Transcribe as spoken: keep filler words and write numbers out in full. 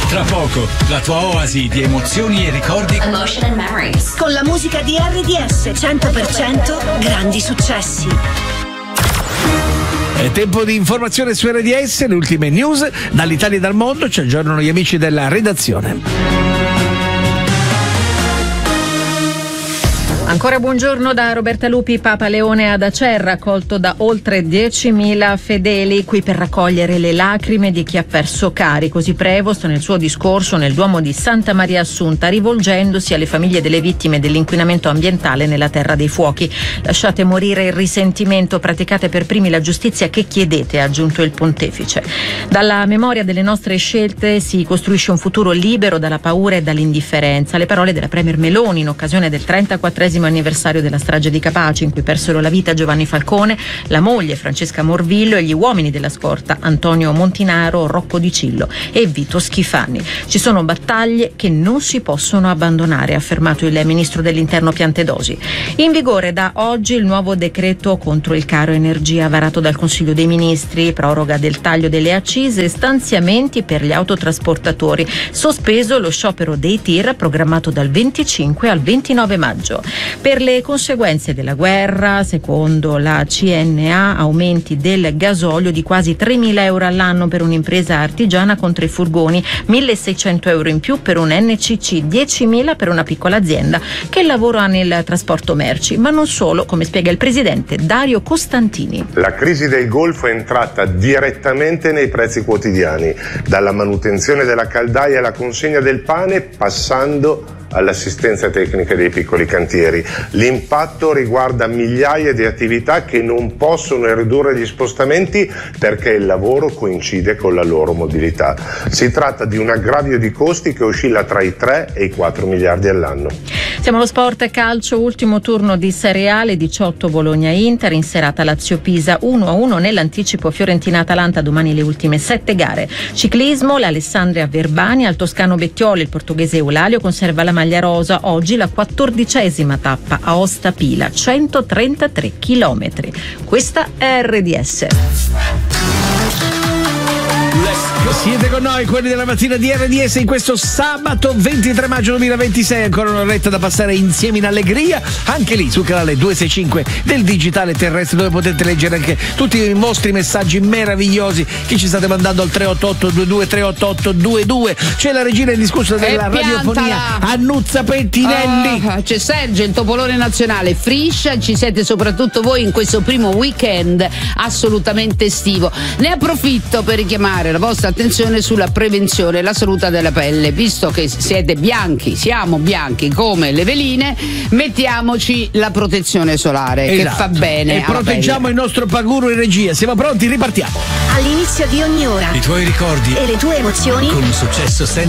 Tra poco, la tua oasi di emozioni e ricordi. Emotion and Memories. Con la musica di R D S cento per cento grandi successi. È tempo di informazione su R D S, le ultime news dall'Italia e dal mondo. Ci aggiornano gli amici della redazione. Ancora buongiorno da Roberta Lupi. Papa Leone ad Acerra, accolto da oltre diecimila fedeli, qui per raccogliere le lacrime di chi ha perso cari. Così Prevost nel suo discorso nel Duomo di Santa Maria Assunta, rivolgendosi alle famiglie delle vittime dell'inquinamento ambientale nella Terra dei Fuochi. Lasciate morire il risentimento, praticate per primi la giustizia che chiedete, ha aggiunto il pontefice. Dalla memoria delle nostre scelte si costruisce un futuro libero dalla paura e dall'indifferenza. Le parole della Premier Meloni in occasione del trentaquattresimo anniversario della strage di Capaci, in cui persero la vita Giovanni Falcone, la moglie Francesca Morvillo e gli uomini della scorta Antonio Montinaro, Rocco Di Cillo e Vito Schifani. Ci sono battaglie che non si possono abbandonare, ha affermato il ministro dell'Interno Piantedosi. In vigore da oggi il nuovo decreto contro il caro energia varato dal Consiglio dei Ministri, proroga del taglio delle accise e stanziamenti per gli autotrasportatori, sospeso lo sciopero dei tir programmato dal venticinque al ventinove maggio. Per le conseguenze della guerra, secondo la C N A, aumenti del gasolio di quasi tremila euro all'anno per un'impresa artigiana con tre furgoni, milleseicento euro in più per un N C C, diecimila per una piccola azienda che lavora nel trasporto merci. Ma non solo, come spiega il presidente Dario Costantini. La crisi del Golfo è entrata direttamente nei prezzi quotidiani, dalla manutenzione della caldaia alla consegna del pane, passando all'assistenza tecnica dei piccoli cantieri. L'impatto riguarda migliaia di attività che non possono ridurre gli spostamenti perché il lavoro coincide con la loro mobilità. Si tratta di un aggravio di costi che oscilla tra i tre e i quattro miliardi all'anno. Siamo allo sport e calcio, ultimo turno di Serie A, le diciotto Bologna-Inter, in serata Lazio-Pisa uno a uno nell'anticipo Fiorentina-Atalanta, domani le ultime sette gare. Ciclismo, l'Alessandria Verbani, al toscano Bettioli, il portoghese Eulalio conserva la maglia rosa, oggi la quattordicesima tappa Aosta Pila, centotrentatré chilometri. Questa è R D S. Siete con noi, quelli della mattina di R D S, in questo sabato ventitré maggio duemilaventisei. Ancora un'oretta da passare insieme in allegria, anche lì sul canale duecentosessantacinque del digitale terrestre, dove potete leggere anche tutti i vostri messaggi meravigliosi che ci state mandando al tre otto otto due due tre otto otto due due. C'è la regina indiscussa della radiofonia, Annuzza Pettinelli. Oh, c'è Sergio, il topolone nazionale, Friscia. Ci siete soprattutto voi in questo primo weekend assolutamente estivo. Ne approfitto per richiamare la vostra attenzione sulla prevenzione e la salute della pelle. Visto che siete bianchi, siamo bianchi come le veline, mettiamoci la protezione solare, esatto, che fa bene. E proteggiamo pelle. Il nostro paguro in regia. Siamo pronti? Ripartiamo. All'inizio di ogni ora I tuoi ricordi e le tue emozioni con un successo senza